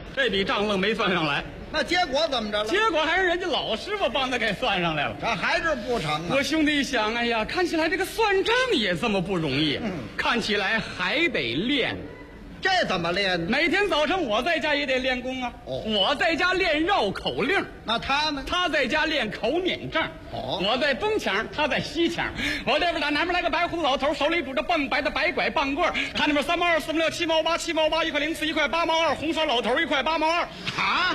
这笔账愣没算上来。 那结果怎么着了？ 结果还是人家老师傅帮他给算上来了。 这还是不成啊！ 我兄弟一想，哎呀，看起来这个算账也这么不容易，看起来还得练。 这怎么练呢？ 每天早晨我在家也得练功啊。我在家练绕口令， 那他呢？ 他在家练口撵账。我在东墙，他在西墙。我这边打南边来个白胡子老头，手里拄着棒白的白拐棒棍儿。他那边3毛2、4毛6、7毛8、7毛8、1块04、1块8毛2，红烧老头1块8毛2。 啊！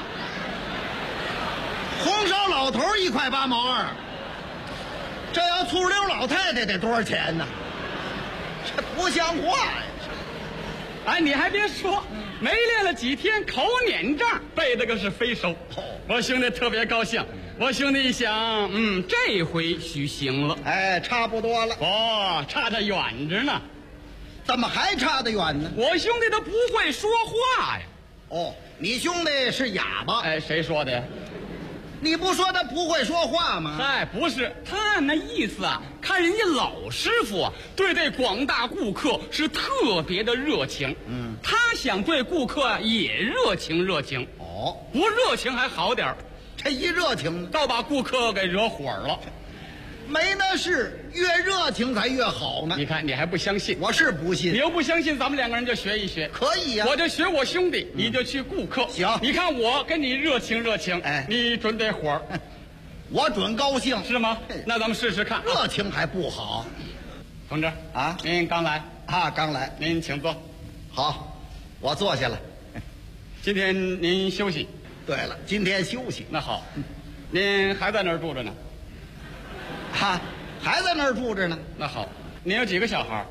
红烧老头1块8毛2，这要醋溜老太太得多少钱呢？这不像话呀！ 哎，你还别说，没练了几天，口撵账背的个是飞熟。我兄弟特别高兴。我兄弟一想，这回许行了。 哎，差不多了。 哦，差着远着呢。 怎么还差得远呢？ 我兄弟他不会说话呀。 哦，你兄弟是哑巴？ 哎，谁说的呀？ 你不说他不会说话吗？ 嗨，不是，他那意思啊，看人家老师傅啊，对这广大顾客是特别的热情。他想对顾客啊也热情热情。 哦， 不热情还好点儿， 这一热情呢， 倒把顾客给惹火了。 没那事，越热情才越好呢。 你看，你还不相信？ 我是不信。 你又不相信，咱们2个人就学一学。 可以呀， 我就学我兄弟，你就去顾客。 行， 你看我跟你热情热情， 哎， 你准得火， 我准高兴， 是吗？那咱们试试看。 热情还不好， 同志啊， 您刚来啊，刚来， 您请坐。 好，我坐下了。 今天您休息。 对了，今天休息。 那好，您还在那儿住着呢？ 哈，还在那儿住着呢。 那好，您有几个小孩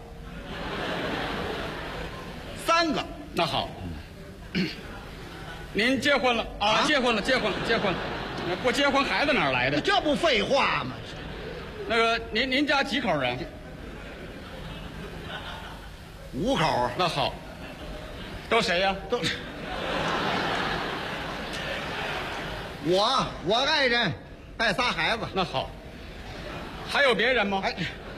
？3个。 那好，您结婚了啊？结婚了。不结婚孩子哪儿来的？ 这不废话吗？ 那个，您家几口人 ？5口。 那好，都谁呀？ 都是我爱人带仨孩子。 那好，还有别人吗？ 哎，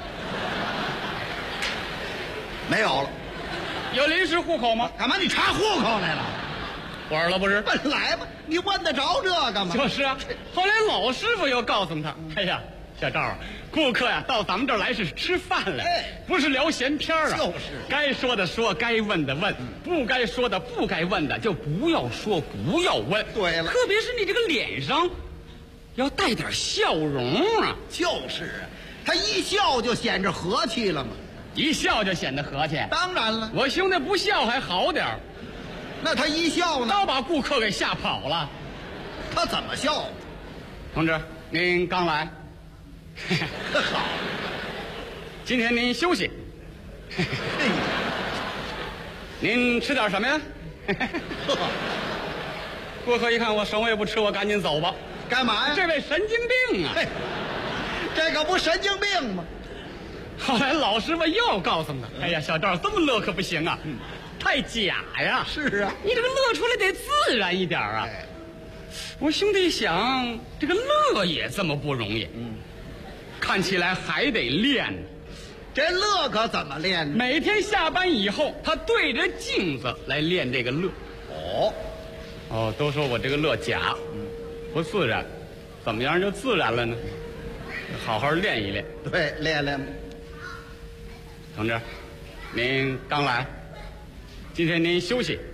没有了。 有临时户口吗？ 干嘛你查户口来了？ 晚了不是？ 本来嘛，你问得着这干嘛？ 就是啊。后来老师傅又告诉他：“哎呀，小赵啊，顾客呀到咱们这儿来是吃饭来，不是聊闲天啊。 就是该说的说，该问的问，不该说的不该问的就不要说，不要问。 对了， 特别是你这个脸上要带点笑容啊。 就是啊，他一笑就显着和气了嘛。 一笑就显得和气。 当然了， 我兄弟不笑还好点儿。 那他一笑呢， 倒把顾客给吓跑了。 他怎么笑？ 同志，您刚来。 好， 今天您休息。您吃点什么呀？顾客一看我什么也不吃，我赶紧走吧。 干嘛呀？ 这位神经病啊！ 这可不神经病吗？ 后来老师傅又告诉他：“哎呀，小赵这么乐可不行啊，太假呀！ 是啊， 你这个乐出来得自然一点啊。”我兄弟想，这个乐也这么不容易，看起来还得练。 这乐可怎么练呢？ 每天下班以后，他对着镜子来练这个乐。哦，都说我这个乐假，不自然，怎么样就自然了呢？好好练一练。 对，练练。 同志，您刚来，今天您休息。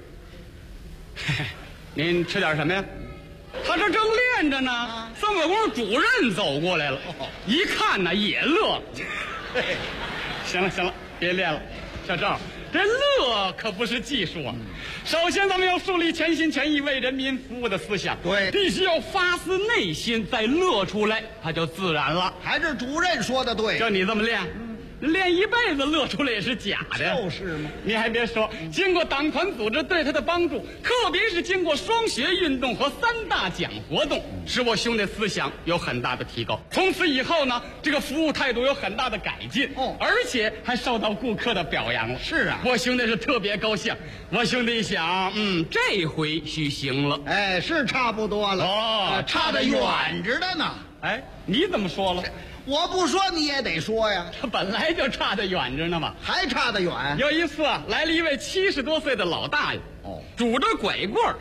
您吃点什么呀？他这正练着呢，这么功夫主任走过来了，一看呢也乐了。行了，别练了，小赵，这乐可不是技术啊。首先，咱们要树立全心全意为人民服务的思想， 对， 必须要发自内心，再乐出来，它就自然了。 还是主任说的对， 就你这么练。练一辈子乐出来也是假的， 就是嘛。 你还别说，经过党团组织对他的帮助，特别是经过双学运动和3大奖活动，使我兄弟思想有很大的提高。从此以后呢，这个服务态度有很大的改进，而且还受到顾客的表扬了。 是啊， 我兄弟是特别高兴。我兄弟一想，这回许行了。 哎，是差不多了。差得远着的呢。 哎，你怎么说了？ 我不说你也得说呀， 他本来就差得远着呢嘛， 还差得远。 有一次啊，来了一位70多岁的老大爷，拄着拐棍